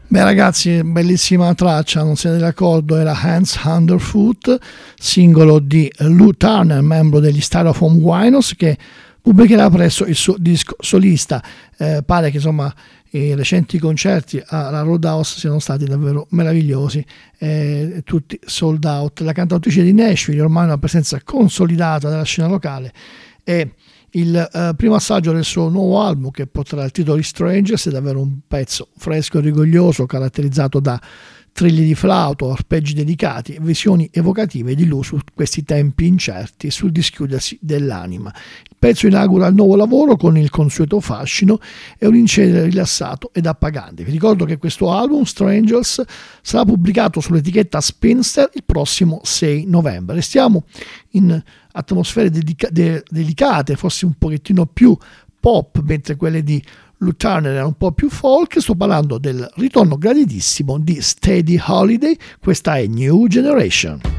Beh ragazzi, bellissima traccia, non siete d'accordo? Era Hands Underfoot, singolo di Lou Turner, membro degli Styrofoam Winos, che pubblicherà presto il suo disco solista. Pare che insomma i recenti concerti alla Roadhouse siano stati davvero meravigliosi, tutti sold out. La cantautrice di Nashville, ormai una presenza consolidata della scena locale, e il primo assaggio del suo nuovo album, che porterà il titolo di Strangers, è davvero un pezzo fresco e rigoglioso, caratterizzato da trilli di flauto, arpeggi delicati e visioni evocative di lui su questi tempi incerti e sul dischiudersi dell'anima. Il pezzo inaugura il nuovo lavoro con il consueto fascino e un incedere rilassato ed appagante. Vi ricordo che questo album, Strangers, sarà pubblicato sull'etichetta Spinster il prossimo 6 novembre. Restiamo in atmosfere delicate, forse un pochettino più pop, mentre quelle di Lou Turner era un po' più folk. Sto parlando del ritorno graditissimo di Steady Holiday. Questa è New Generation.